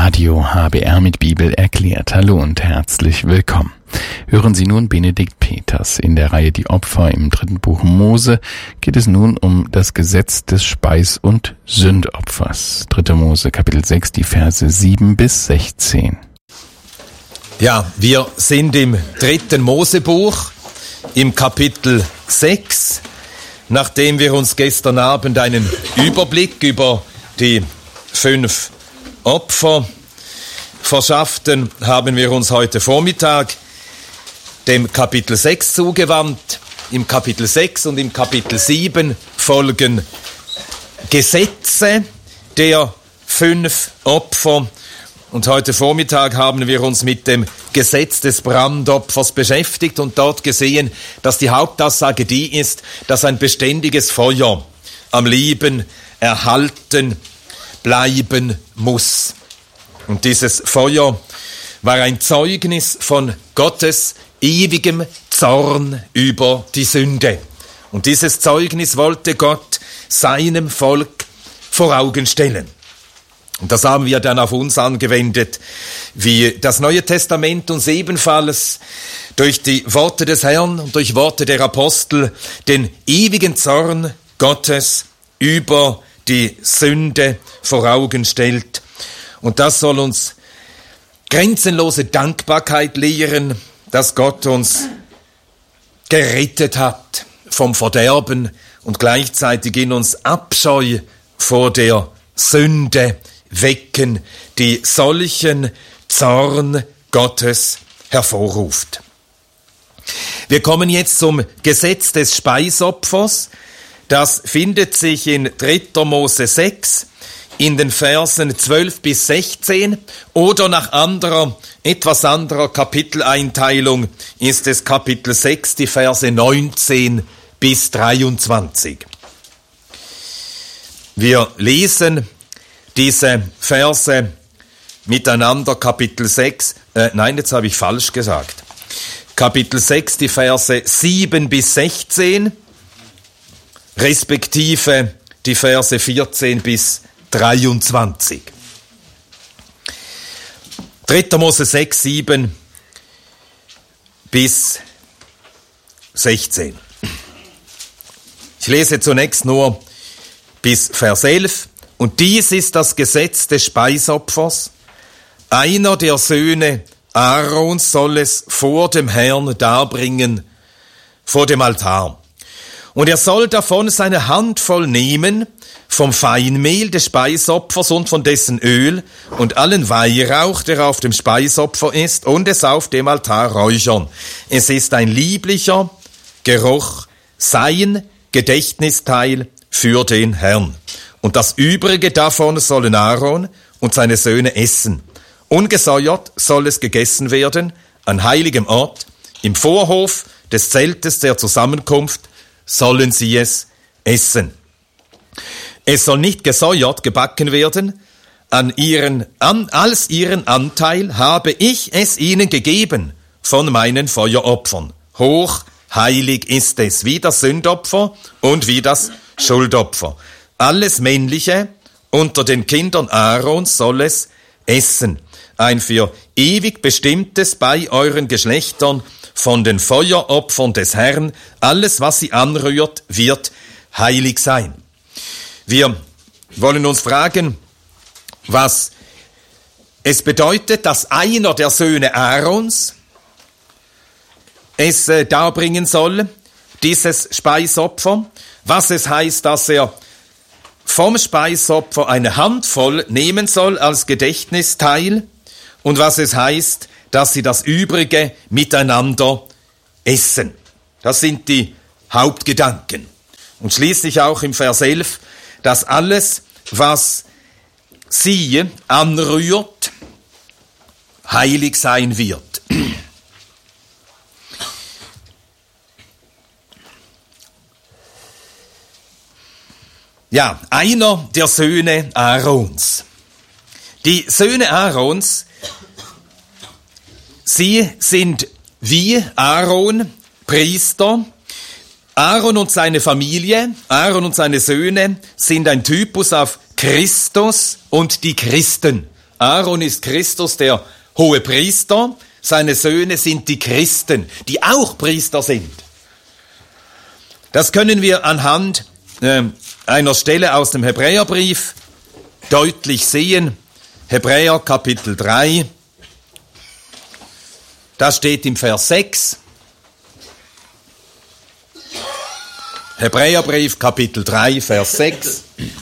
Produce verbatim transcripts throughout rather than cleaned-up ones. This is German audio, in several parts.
Radio H B R mit Bibel erklärt. Hallo und herzlich willkommen. Hören Sie nun Benedikt Peters. In der Reihe Die Opfer im dritten Buch Mose geht es nun um das Gesetz des Speis- und Sündopfers. dritter Mose, Kapitel sechs, die Verse sieben bis sechzehn. Ja, wir sind im dritten Mosebuch, im Kapitel sechs. Nachdem wir uns gestern Abend einen Überblick über die fünf Opfer verschafften, haben wir uns heute Vormittag dem Kapitel sechs zugewandt. Im Kapitel sechs und im Kapitel sieben folgen Gesetze der fünf Opfer. Und heute Vormittag haben wir uns mit dem Gesetz des Brandopfers beschäftigt und dort gesehen, dass die Hauptaussage die ist, dass ein beständiges Feuer am Leben erhalten bleiben muss. Und dieses Feuer war ein Zeugnis von Gottes ewigem Zorn über die Sünde. Und dieses Zeugnis wollte Gott seinem Volk vor Augen stellen. Und das haben wir dann auf uns angewendet, wie das Neue Testament uns ebenfalls durch die Worte des Herrn und durch Worte der Apostel den ewigen Zorn Gottes über die Sünde vor Augen stellt. Und das soll uns grenzenlose Dankbarkeit lehren, dass Gott uns gerettet hat vom Verderben und gleichzeitig in uns Abscheu vor der Sünde wecken, die solchen Zorn Gottes hervorruft. Wir kommen jetzt zum Gesetz des Speisopfers. Das findet sich in dritter Mose sechs in den Versen zwölf bis sechzehn oder nach anderer, etwas anderer Kapiteleinteilung ist es Kapitel sechs, die Verse neunzehn bis dreiundzwanzig. Wir lesen diese Verse miteinander, Kapitel sechs, äh, nein, jetzt habe ich falsch gesagt. Kapitel sechs, die Verse sieben bis sechzehn, respektive die Verse vierzehn bis dreiundzwanzig. dritter Mose sechs, sieben bis sechzehn. Ich lese zunächst nur bis Vers elf. Und dies ist das Gesetz des Speisopfers. Einer der Söhne Aarons soll es vor dem Herrn darbringen, vor dem Altar. Und er soll davon seine Handvoll nehmen, vom Feinmehl des Speisopfers und von dessen Öl und allen Weihrauch, der auf dem Speisopfer ist, und es auf dem Altar räuchern. Es ist ein lieblicher Geruch, sein Gedächtnisteil für den Herrn. Und das Übrige davon sollen Aaron und seine Söhne essen. Ungesäuert soll es gegessen werden, an heiligem Ort, im Vorhof des Zeltes der Zusammenkunft sollen sie es essen. Es soll nicht gesäuert gebacken werden, an ihren, an, als ihren Anteil habe ich es ihnen gegeben von meinen Feueropfern. Hoch heilig ist es, wie das Sündopfer und wie das Schuldopfer. Alles Männliche unter den Kindern Aarons soll es essen. Ein für ewig bestimmtes bei euren Geschlechtern von den Feueropfern des Herrn. Alles, was sie anrührt, wird heilig sein. Wir wollen uns fragen, was es bedeutet, dass einer der Söhne Aarons es äh, darbringen soll, dieses Speisopfer. Was es heißt, dass er vom Speisopfer eine Handvoll nehmen soll als Gedächtnisteil und was es heißt, dass sie das Übrige miteinander essen. Das sind die Hauptgedanken. Und schließlich auch im Vers elf, dass alles, was sie anrührt, heilig sein wird. Ja, einer der Söhne Aarons. Die Söhne Aarons, sie sind wie Aaron Priester. Aaron und seine Familie, Aaron und seine Söhne sind ein Typus auf Christus und die Christen. Aaron ist Christus, der hohe Priester. Seine Söhne sind die Christen, die auch Priester sind. Das können wir anhand äh, einer Stelle aus dem Hebräerbrief deutlich sehen. Hebräer Kapitel drei. Da steht im Vers sechs. Hebräerbrief Kapitel drei, Vers sechs.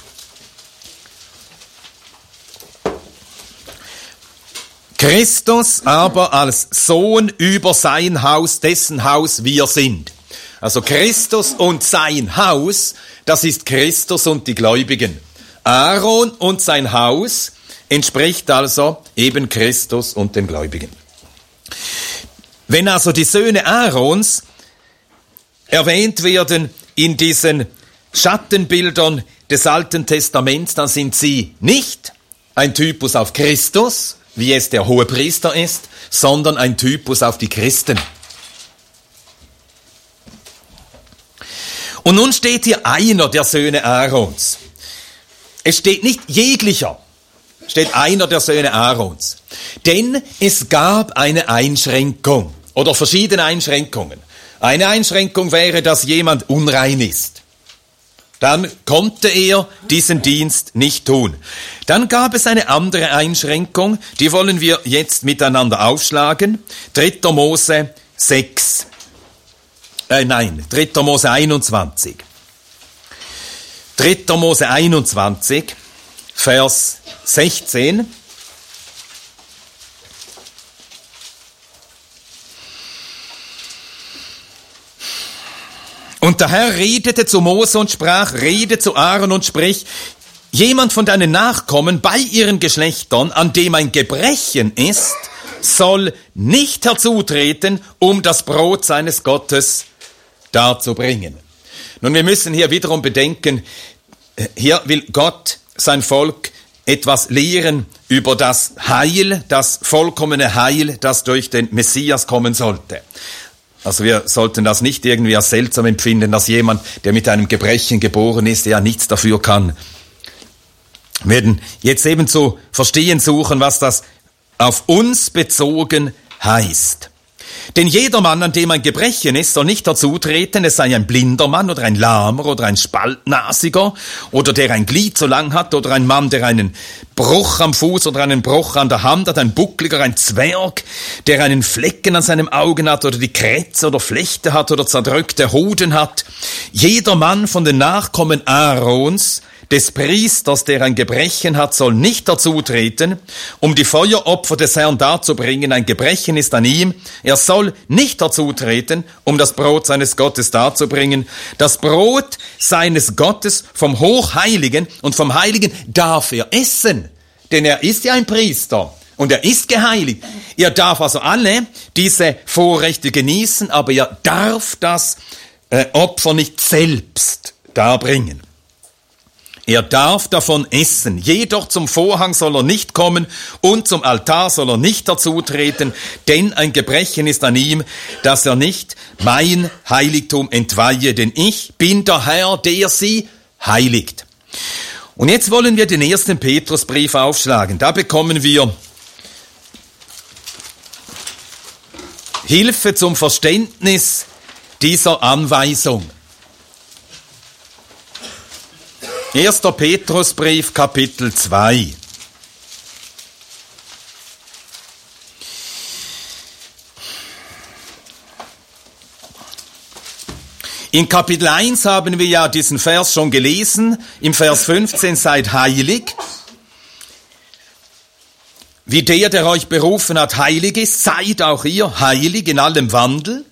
Christus aber als Sohn über sein Haus, dessen Haus wir sind. Also Christus und sein Haus, das ist Christus und die Gläubigen. Aaron und sein Haus entspricht also eben Christus und den Gläubigen. Wenn also die Söhne Aarons erwähnt werden in diesen Schattenbildern des Alten Testaments, dann sind sie nicht ein Typus auf Christus, wie es der Hohepriester ist, sondern ein Typus auf die Christen. Und nun steht hier einer der Söhne Aarons. Es steht nicht jeglicher, steht einer der Söhne Aarons. Denn es gab eine Einschränkung oder verschiedene Einschränkungen. Eine Einschränkung wäre, dass jemand unrein ist. Dann konnte er diesen Dienst nicht tun. Dann gab es eine andere Einschränkung, die wollen wir jetzt miteinander aufschlagen. dritter Mose sechs. Äh, nein, dritter Mose einundzwanzig. dritter Mose einundzwanzig, Vers sechzehn. Und der Herr redete zu Mose und sprach, rede zu Aaron und sprich, jemand von deinen Nachkommen bei ihren Geschlechtern, an dem ein Gebrechen ist, soll nicht herzutreten, um das Brot seines Gottes darzubringen. Nun, wir müssen hier wiederum bedenken, hier will Gott sein Volk etwas lehren über das Heil, das vollkommene Heil, das durch den Messias kommen sollte. Also wir sollten das nicht irgendwie als seltsam empfinden, dass jemand, der mit einem Gebrechen geboren ist, der ja nichts dafür kann. Wir werden jetzt eben zu verstehen suchen, was das auf uns bezogen heißt. Denn jeder Mann, an dem ein Gebrechen ist, soll nicht dazutreten, es sei ein blinder Mann oder ein Lahmer oder ein Spaltnasiger oder der ein Glied so lang hat oder ein Mann, der einen Bruch am Fuß oder einen Bruch an der Hand hat, ein Buckliger, ein Zwerg, der einen Flecken an seinem Augen hat oder die Krätze oder Flechte hat oder zerdrückte Hoden hat. Jeder Mann von den Nachkommen Aarons, des Priesters, der ein Gebrechen hat, soll nicht dazutreten, um die Feueropfer des Herrn darzubringen. Ein Gebrechen ist an ihm. Er soll nicht dazutreten, um das Brot seines Gottes darzubringen. Das Brot seines Gottes vom Hochheiligen und vom Heiligen darf er essen, denn er ist ja ein Priester und er ist geheiligt. Er darf also alle diese Vorrechte genießen, aber er darf das äh, Opfer nicht selbst darbringen. Er darf davon essen, jedoch zum Vorhang soll er nicht kommen und zum Altar soll er nicht dazutreten, denn ein Gebrechen ist an ihm, dass er nicht mein Heiligtum entweihe, denn ich bin der Herr, der sie heiligt. Und jetzt wollen wir den ersten Petrusbrief aufschlagen. Da bekommen wir Hilfe zum Verständnis dieser Anweisung. erster Petrusbrief, Kapitel zwei. In Kapitel eins haben wir ja diesen Vers schon gelesen. Im Vers fünfzehn, seid heilig, wie der, der euch berufen hat, heilig ist, seid auch ihr heilig in allem Wandel.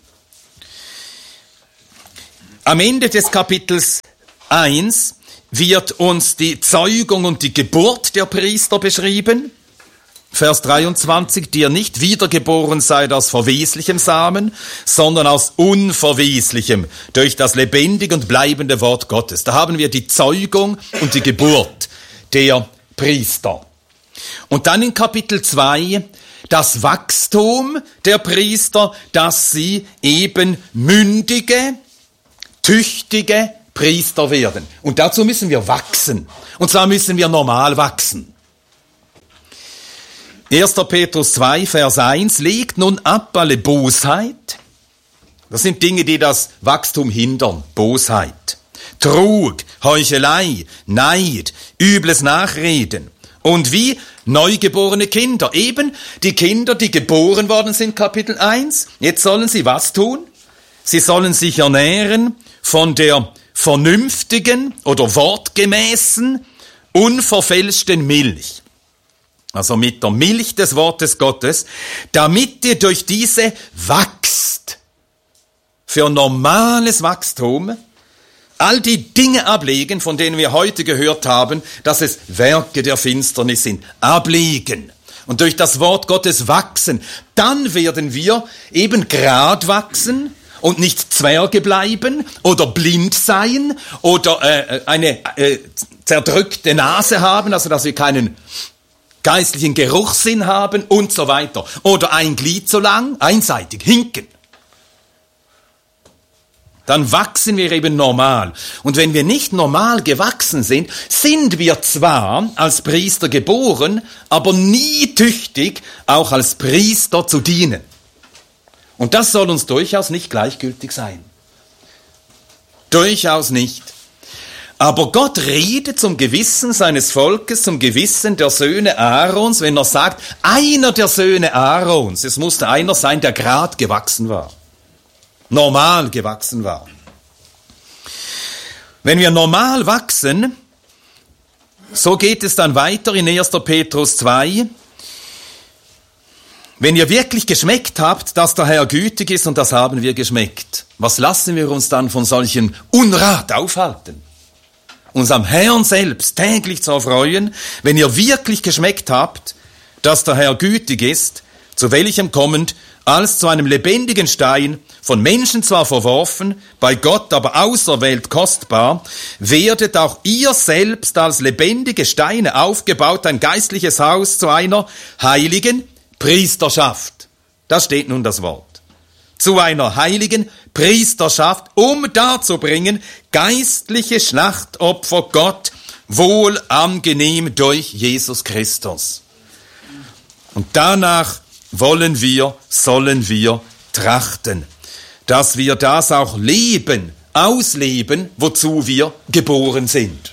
Am Ende des Kapitels eins wird uns die Zeugung und die Geburt der Priester beschrieben. Vers dreiundzwanzig, die ihr nicht wiedergeboren seid aus verweslichem Samen, sondern aus unverweslichem, durch das lebendige und bleibende Wort Gottes. Da haben wir die Zeugung und die Geburt der Priester. Und dann in Kapitel zwei das Wachstum der Priester, dass sie eben mündige, tüchtige Priester werden. Und dazu müssen wir wachsen. Und zwar müssen wir normal wachsen. erster Petrus zwei, Vers eins, legt nun ab alle Bosheit. Das sind Dinge, die das Wachstum hindern. Bosheit, Trug, Heuchelei, Neid, übles Nachreden. Und wie neugeborene Kinder. Eben die Kinder, die geboren worden sind, Kapitel eins. Jetzt sollen sie was tun? Sie sollen sich ernähren von der vernünftigen oder wortgemäßen, unverfälschten Milch. Also mit der Milch des Wortes Gottes, damit ihr durch diese wachst. Für normales Wachstum all die Dinge ablegen, von denen wir heute gehört haben, dass es Werke der Finsternis sind. Ablegen. Und durch das Wort Gottes wachsen. Dann werden wir eben grad wachsen und nicht Zwerge bleiben oder blind sein oder äh, eine äh, zerdrückte Nase haben, also dass wir keinen geistlichen Geruchssinn haben und so weiter. Oder ein Glied so lang, einseitig, hinken. Dann wachsen wir eben normal. Und wenn wir nicht normal gewachsen sind, sind wir zwar als Priester geboren, aber nie tüchtig, auch als Priester zu dienen. Und das soll uns durchaus nicht gleichgültig sein. Durchaus nicht. Aber Gott redet zum Gewissen seines Volkes, zum Gewissen der Söhne Aarons, wenn er sagt, einer der Söhne Aarons, es musste einer sein, der grad gewachsen war. Normal gewachsen war. Wenn wir normal wachsen, so geht es dann weiter in erster Petrus zwei. Wenn ihr wirklich geschmeckt habt, dass der Herr gütig ist, und das haben wir geschmeckt, was lassen wir uns dann von solchen Unrat aufhalten? Uns am Herrn selbst täglich zu erfreuen, wenn ihr wirklich geschmeckt habt, dass der Herr gütig ist, zu welchem kommend, als zu einem lebendigen Stein, von Menschen zwar verworfen, bei Gott aber auserwählt kostbar, werdet auch ihr selbst als lebendige Steine aufgebaut, ein geistliches Haus zu einer heiligen Priesterschaft. Da steht nun das Wort. Zu einer heiligen Priesterschaft, um darzubringen, geistliche Schlachtopfer Gott, wohl angenehm durch Jesus Christus. Und danach wollen wir, sollen wir trachten, dass wir das auch leben, ausleben, wozu wir geboren sind.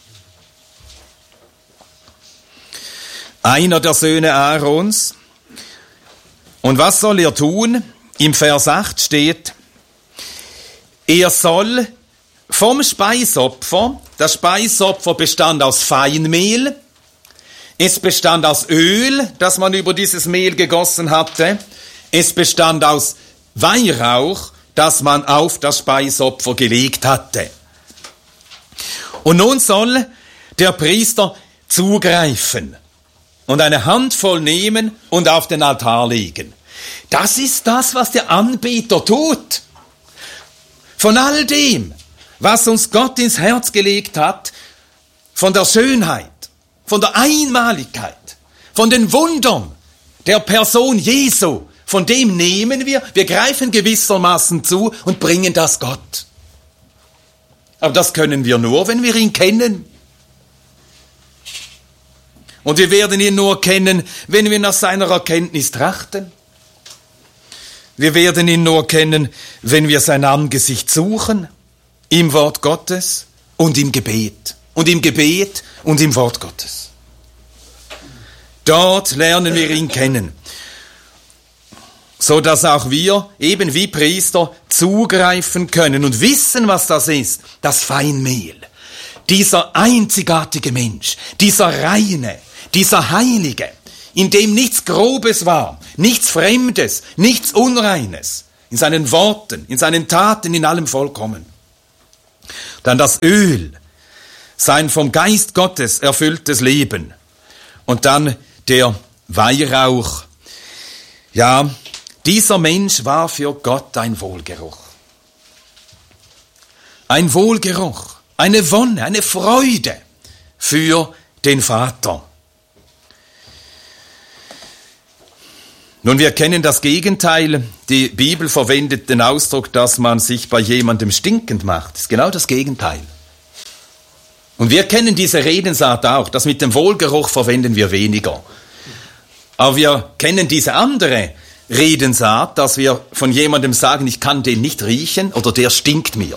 Einer der Söhne Aarons. Und was soll er tun? Im Vers acht steht, er soll vom Speisopfer, das Speisopfer bestand aus Feinmehl, es bestand aus Öl, das man über dieses Mehl gegossen hatte. Es bestand aus Weihrauch, das man auf das Speisopfer gelegt hatte. Und nun soll der Priester zugreifen und eine Handvoll nehmen und auf den Altar legen. Das ist das, was der Anbeter tut. Von all dem, was uns Gott ins Herz gelegt hat, von der Schönheit, von der Einmaligkeit, von den Wundern der Person Jesu, von dem nehmen wir, wir greifen gewissermaßen zu und bringen das Gott. Aber das können wir nur, wenn wir ihn kennen. Und wir werden ihn nur kennen, wenn wir nach seiner Erkenntnis trachten. Wir werden ihn nur kennen, wenn wir sein Angesicht suchen, im Wort Gottes und im Gebet. Und im Gebet und im Wort Gottes. Dort lernen wir ihn kennen, so dass auch wir, eben wie Priester, zugreifen können und wissen, was das ist, das Feinmehl. Dieser einzigartige Mensch, dieser reine, dieser Heilige, in dem nichts Grobes war, nichts Fremdes, nichts Unreines, in seinen Worten, in seinen Taten, in allem vollkommen. Dann das Öl, sein vom Geist Gottes erfülltes Leben. Und dann der Weihrauch. Ja, dieser Mensch war für Gott ein Wohlgeruch. Ein Wohlgeruch, eine Wonne, eine Freude für den Vater. Nun, wir kennen das Gegenteil. Die Bibel verwendet den Ausdruck, dass man sich bei jemandem stinkend macht. Das ist genau das Gegenteil. Und wir kennen diese Redensart auch. Das mit dem Wohlgeruch verwenden wir weniger. Aber wir kennen diese andere Redensart, dass wir von jemandem sagen, ich kann den nicht riechen oder der stinkt mir.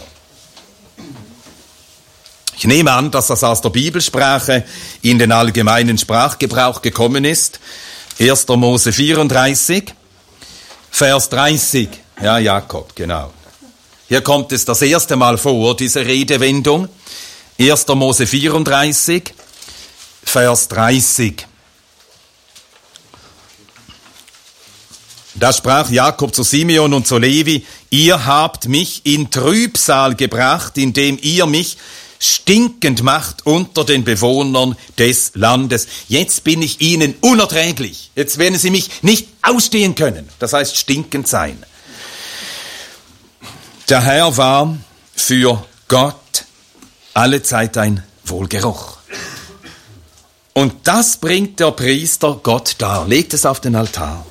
Ich nehme an, dass das aus der Bibelsprache in den allgemeinen Sprachgebrauch gekommen ist. erster Mose vierunddreißig, Vers dreißig. Ja, Jakob, genau. Hier kommt es das erste Mal vor, diese Redewendung. erster Mose vierunddreißig, Vers dreißig. Da sprach Jakob zu Simeon und zu Levi, ihr habt mich in Trübsal gebracht, indem ihr mich stinkend macht unter den Bewohnern des Landes. Jetzt bin ich ihnen unerträglich. Jetzt werden sie mich nicht ausstehen können. Das heißt stinkend sein. Der Herr war für Gott alle Zeit ein Wohlgeruch. Und das bringt der Priester Gott dar, legt es auf den Altar.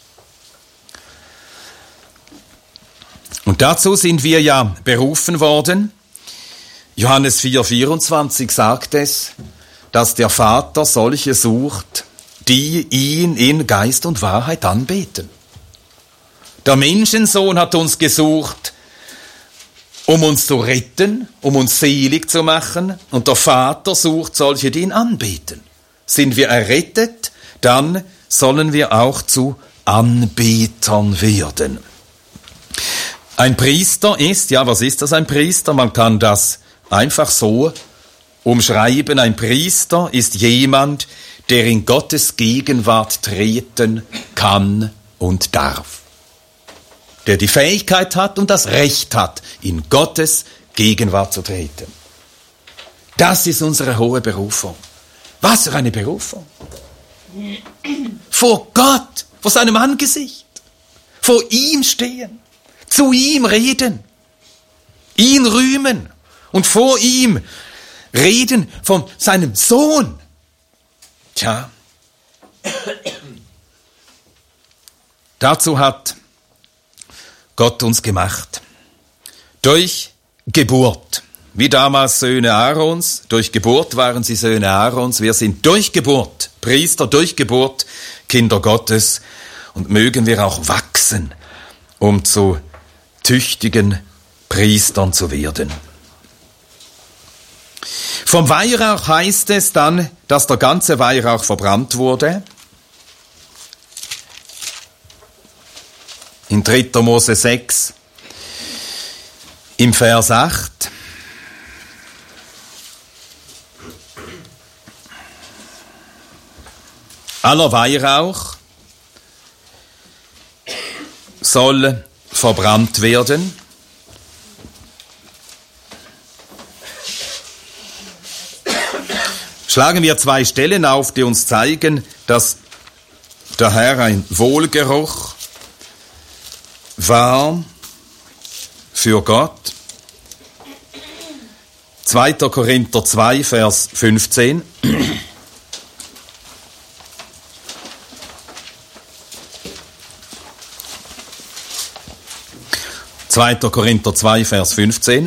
Und dazu sind wir ja berufen worden. Johannes vier vierundzwanzig sagt es, dass der Vater solche sucht, die ihn in Geist und Wahrheit anbeten. Der Menschensohn hat uns gesucht, um uns zu retten, um uns selig zu machen. Und der Vater sucht solche, die ihn anbeten. Sind wir errettet, dann sollen wir auch zu Anbetern werden. Ein Priester ist, ja, was ist das, ein Priester? Man kann das einfach so umschreiben. Ein Priester ist jemand, der in Gottes Gegenwart treten kann und darf. Der die Fähigkeit hat und das Recht hat, in Gottes Gegenwart zu treten. Das ist unsere hohe Berufung. Was für eine Berufung! Vor Gott, vor seinem Angesicht, vor ihm stehen, zu ihm reden, ihn rühmen und vor ihm reden von seinem Sohn. Tja, dazu hat Gott uns gemacht. Durch Geburt. Wie damals Söhne Aarons. Durch Geburt waren sie Söhne Aarons. Wir sind durch Geburt Priester, durch Geburt Kinder Gottes. Und mögen wir auch wachsen, um zu tüchtigen Priestern zu werden. Vom Weihrauch heißt es dann, dass der ganze Weihrauch verbrannt wurde. In dritter Mose sechs, im Vers acht. Aller Weihrauch soll verbrannt werden. Schlagen wir zwei Stellen auf, die uns zeigen, dass der Herr ein Wohlgeruch war für Gott. zweiter Korinther zwei, Vers fünfzehn. zweiter Korinther zwei, Vers fünfzehn.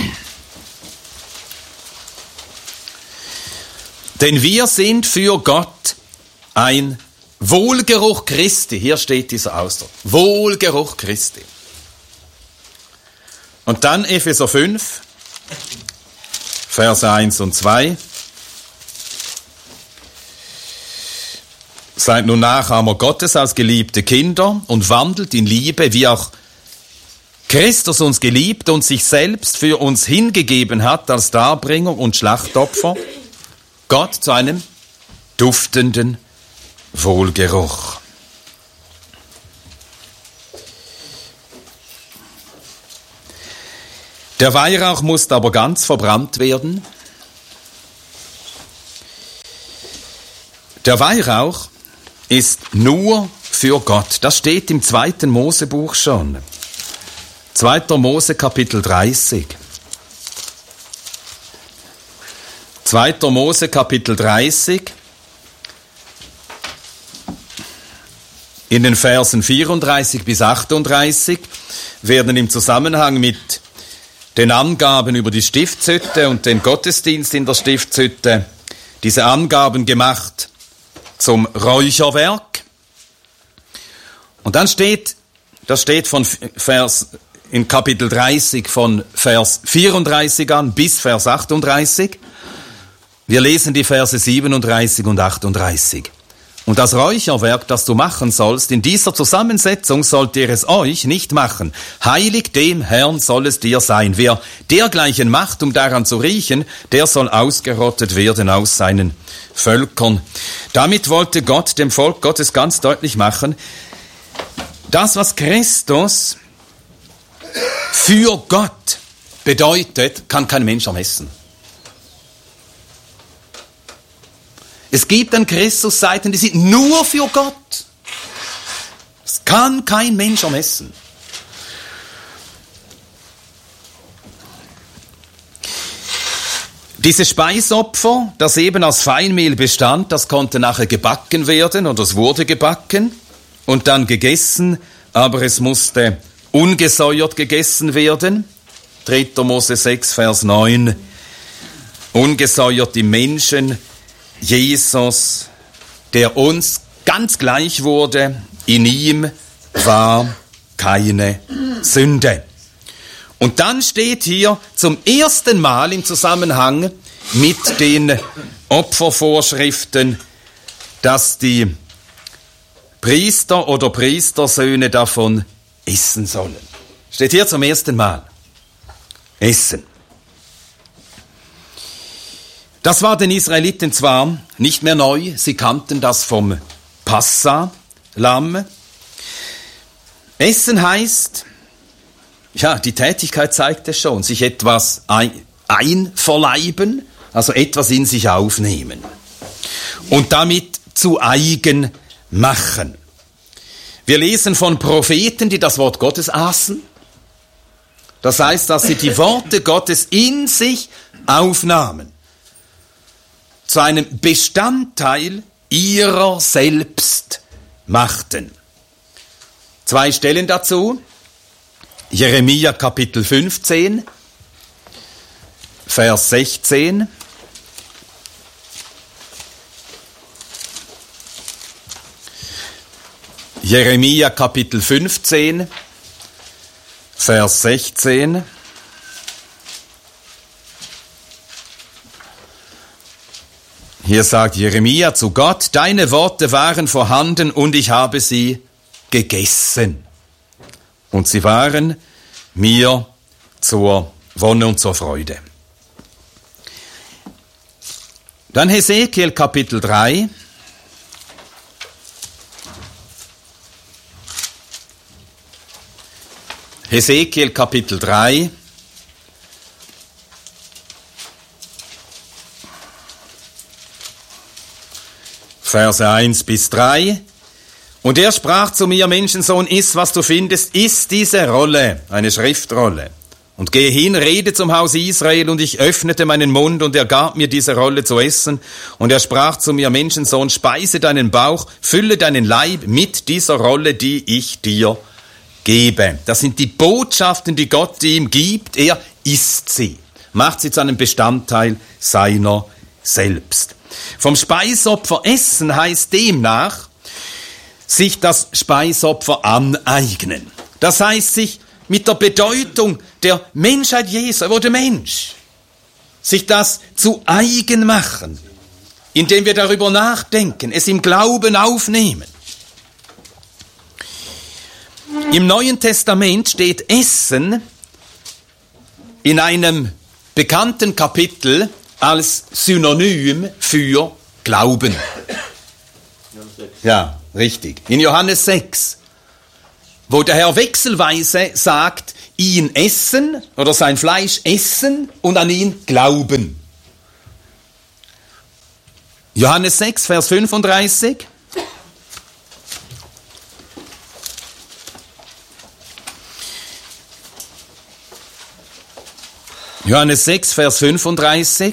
Denn wir sind für Gott ein Wohlgeruch Christi. Hier steht dieser Ausdruck. Wohlgeruch Christi. Und dann Epheser fünf, Verse eins und zwei. Seid nun Nachahmer Gottes als geliebte Kinder und wandelt in Liebe, wie auch Christus uns geliebt und sich selbst für uns hingegeben hat als Darbringer und Schlachtopfer, Gott zu einem duftenden Wohlgeruch. Der Weihrauch musste aber ganz verbrannt werden. Der Weihrauch ist nur für Gott. Das steht im zweiten Mosebuch schon. zweiter Mose Kapitel dreißig. zweiter Mose Kapitel dreißig. In den Versen vierunddreißig bis achtunddreißig werden im Zusammenhang mit den Angaben über die Stiftshütte und den Gottesdienst in der Stiftshütte diese Angaben gemacht zum Räucherwerk. Und dann steht, das steht von Vers, in Kapitel dreißig von Vers vierunddreißig an bis Vers achtunddreißig. Wir lesen die Verse siebenunddreißig und achtunddreißig. Und das Räucherwerk, das du machen sollst, in dieser Zusammensetzung sollt ihr es euch nicht machen. Heilig dem Herrn soll es dir sein. Wer dergleichen macht, um daran zu riechen, der soll ausgerottet werden aus seinen Völkern. Damit wollte Gott dem Volk Gottes ganz deutlich machen, das, was Christus für Gott bedeutet, kann kein Mensch ermessen. Es gibt an Christus Seiten, die sind nur für Gott. Das kann kein Mensch ermessen. Dieses Speisopfer, das eben aus Feinmehl bestand, das konnte nachher gebacken werden oder es wurde gebacken und dann gegessen, aber es musste ungesäuert gegessen werden. dritter Mose sechs, Vers neun. Ungesäuert die Menschen, Jesus, der uns ganz gleich wurde, in ihm war keine Sünde. Und dann steht hier zum ersten Mal im Zusammenhang mit den Opfervorschriften, dass die Priester oder Priestersöhne davon essen sollen. Steht hier zum ersten Mal. Essen. Das war den Israeliten zwar nicht mehr neu, sie kannten das vom Passa-Lamm. Essen heißt, ja, die Tätigkeit zeigt es schon, sich etwas ein, einverleiben, also etwas in sich aufnehmen und damit zu eigen machen. Wir lesen von Propheten, die das Wort Gottes aßen. Das heißt, dass sie die Worte Gottes in sich aufnahmen, zu einem Bestandteil ihrer selbst machten. Zwei Stellen dazu. Jeremia Kapitel fünfzehn, Vers sechzehn. Jeremia Kapitel fünfzehn, Vers sechzehn. Hier sagt Jeremia zu Gott, deine Worte waren vorhanden und ich habe sie gegessen. Und sie waren mir zur Wonne und zur Freude. Dann Hesekiel Kapitel drei. Hesekiel Kapitel drei. Verse eins bis drei. Und er sprach zu mir, Menschensohn, iss, was du findest, iss diese Rolle, eine Schriftrolle. Und gehe hin, rede zum Haus Israel, und ich öffnete meinen Mund, und er gab mir diese Rolle zu essen. Und er sprach zu mir, Menschensohn, speise deinen Bauch, fülle deinen Leib mit dieser Rolle, die ich dir gebe. Das sind die Botschaften, die Gott ihm gibt. Er isst sie, macht sie zu einem Bestandteil seiner selbst. Vom Speisopfer essen heißt demnach, sich das Speisopfer aneignen. Das heißt, sich mit der Bedeutung der Menschheit Jesu, er wurde Mensch, sich das zu eigen machen, indem wir darüber nachdenken, es im Glauben aufnehmen. Im Neuen Testament steht Essen in einem bekannten Kapitel als Synonym für Glauben. Ja, richtig. In Johannes sechs, wo der Herr wechselweise sagt, ihn essen oder sein Fleisch essen und an ihn glauben. Johannes sechs, Vers fünfunddreißig. Johannes sechs, Vers fünfunddreißig.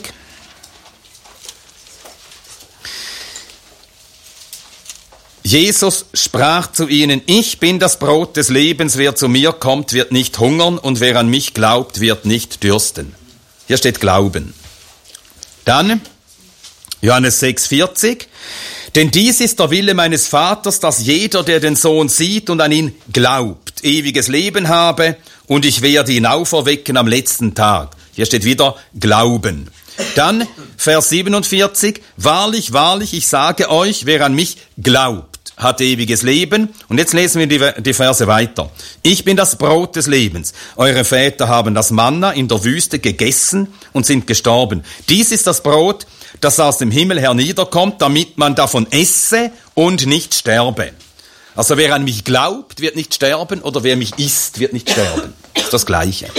Jesus sprach zu ihnen, ich bin das Brot des Lebens, wer zu mir kommt, wird nicht hungern und wer an mich glaubt, wird nicht dürsten. Hier steht Glauben. Dann Johannes sechs, vierzig. Denn dies ist der Wille meines Vaters, dass jeder, der den Sohn sieht und an ihn glaubt, ewiges Leben habe, und ich werde ihn auferwecken am letzten Tag. Hier steht wieder Glauben. Dann Vers siebenundvierzig, wahrlich, wahrlich, ich sage euch, wer an mich glaubt, hat ewiges Leben. Und jetzt lesen wir die, die Verse weiter. Ich bin das Brot des Lebens. Eure Väter haben das Manna in der Wüste gegessen und sind gestorben. Dies ist das Brot, das aus dem Himmel herniederkommt, damit man davon esse und nicht sterbe. Also wer an mich glaubt, wird nicht sterben, oder wer mich isst, wird nicht sterben. Das ist das Gleiche.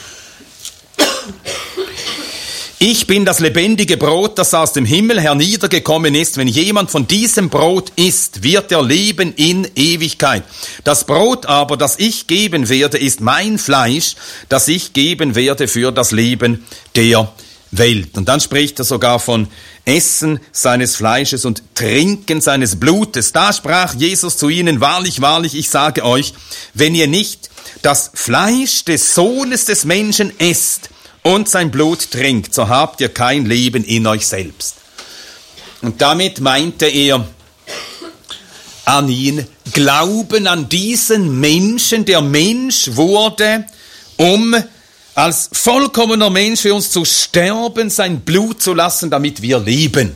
Ich bin das lebendige Brot, das aus dem Himmel herniedergekommen ist. Wenn jemand von diesem Brot isst, wird er leben in Ewigkeit. Das Brot aber, das ich geben werde, ist mein Fleisch, das ich geben werde für das Leben der Welt. Und dann spricht er sogar von Essen seines Fleisches und Trinken seines Blutes. Da sprach Jesus zu ihnen, wahrlich, wahrlich, ich sage euch, wenn ihr nicht das Fleisch des Sohnes des Menschen esst und sein Blut trinkt, so habt ihr kein Leben in euch selbst. Und damit meinte er an ihn, Glauben an diesen Menschen, der Mensch wurde, um als vollkommener Mensch für uns zu sterben, sein Blut zu lassen, damit wir leben.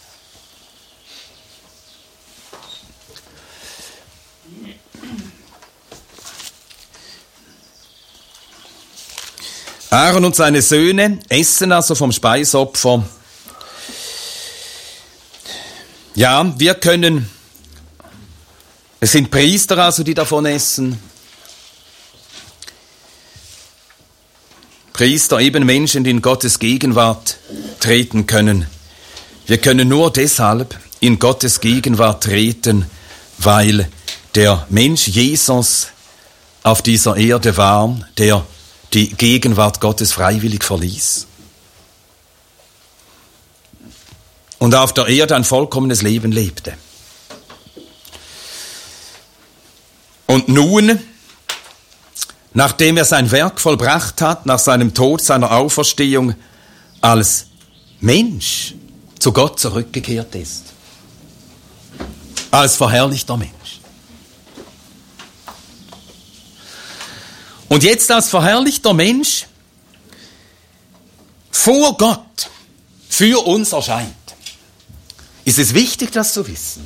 Aaron und seine Söhne essen also vom Speisopfer. Ja, wir können, es sind Priester also, die davon essen. Priester, eben Menschen, die in Gottes Gegenwart treten können. Wir können nur deshalb in Gottes Gegenwart treten, weil der Mensch Jesus auf dieser Erde war, der die Gegenwart Gottes freiwillig verließ und auf der Erde ein vollkommenes Leben lebte. Und nun, nachdem er sein Werk vollbracht hat, nach seinem Tod, seiner Auferstehung, als Mensch zu Gott zurückgekehrt ist. Als verherrlichter Mensch. Und jetzt als verherrlichter Mensch vor Gott für uns erscheint. Ist es wichtig, das zu wissen?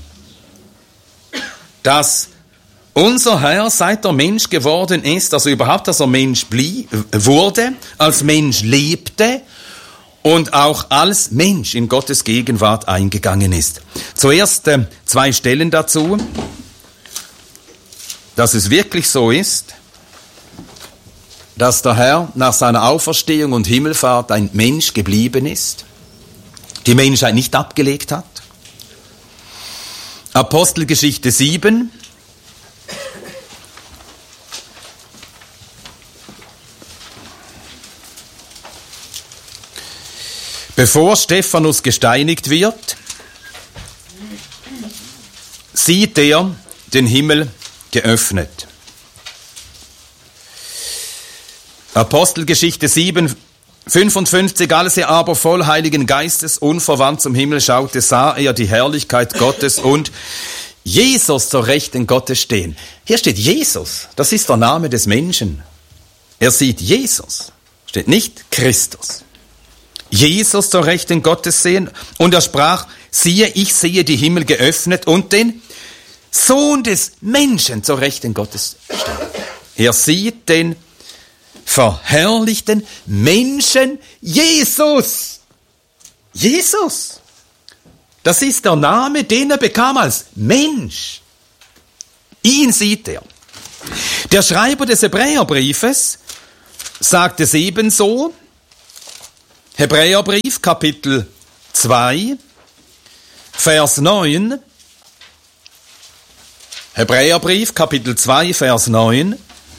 Dass unser Herr, seit er Mensch geworden ist, also überhaupt, dass er Mensch blieb, wurde, als Mensch lebte und auch als Mensch in Gottes Gegenwart eingegangen ist. Zuerst äh, zwei Stellen dazu, dass es wirklich so ist, dass der Herr nach seiner Auferstehung und Himmelfahrt ein Mensch geblieben ist, die Menschheit nicht abgelegt hat. Apostelgeschichte sieben. Bevor Stephanus gesteinigt wird, sieht er den Himmel geöffnet. Apostelgeschichte sieben, fünfundfünfzig, als er aber voll Heiligen Geistes unverwandt zum Himmel schaute, sah er die Herrlichkeit Gottes und Jesus zur Rechten Gottes stehen. Hier steht Jesus, das ist der Name des Menschen. Er sieht Jesus, steht nicht Christus. Jesus zur Rechten Gottes sehen, und er sprach, siehe, ich sehe die Himmel geöffnet und den Sohn des Menschen zur Rechten Gottes stehen. Er sieht den verherrlichten Menschen Jesus. Jesus. Das ist der Name, den er bekam als Mensch. Ihn sieht er. Der Schreiber des Hebräerbriefes sagt es ebenso. Hebräerbrief, Kapitel zwei, Vers neun. Hebräerbrief, Kapitel zwei, Vers neun.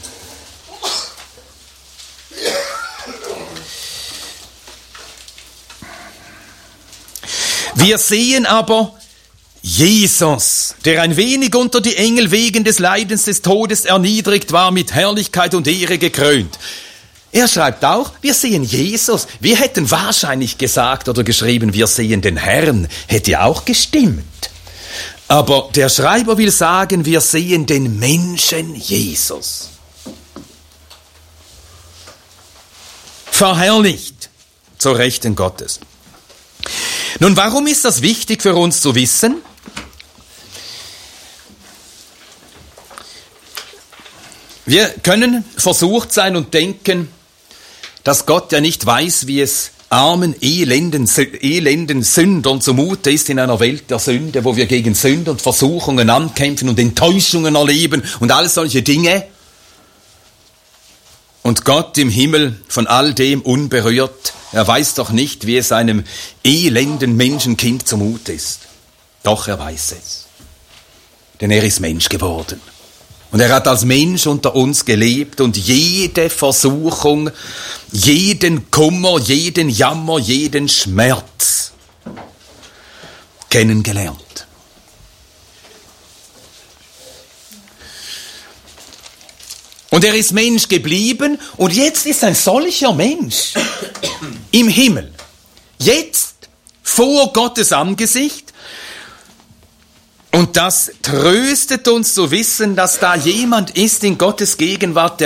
Wir sehen aber Jesus, der ein wenig unter die Engel wegen des Leidens des Todes erniedrigt war, mit Herrlichkeit und Ehre gekrönt. Er schreibt auch, wir sehen Jesus. Wir hätten wahrscheinlich gesagt oder geschrieben, wir sehen den Herrn. Hätte auch gestimmt. Aber der Schreiber will sagen, wir sehen den Menschen Jesus. Verherrlicht zur Rechten Gottes. Nun, warum ist das wichtig für uns zu wissen? Wir können versucht sein und denken, dass Gott ja nicht weiß, wie es armen, elenden, elenden Sündern zumute ist in einer Welt der Sünde, wo wir gegen Sünde und Versuchungen ankämpfen und Enttäuschungen erleben und all solche Dinge. Und Gott im Himmel von all dem unberührt, er weiß doch nicht, wie es einem elenden Menschenkind zumute ist. Doch er weiß es. Denn er ist Mensch geworden. Und er hat als Mensch unter uns gelebt und jede Versuchung, jeden Kummer, jeden Jammer, jeden Schmerz kennengelernt. Und er ist Mensch geblieben und jetzt ist ein solcher Mensch im Himmel. Jetzt vor Gottes Angesicht. Und das tröstet uns zu wissen, dass da jemand ist in Gottes Gegenwart, der